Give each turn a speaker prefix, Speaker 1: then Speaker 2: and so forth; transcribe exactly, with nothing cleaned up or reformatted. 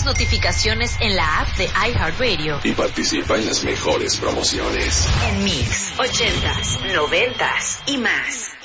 Speaker 1: las notificaciones en la app de iHeartRadio.
Speaker 2: Y participa en las mejores promociones.
Speaker 1: En Mix, ochentas, noventas y más.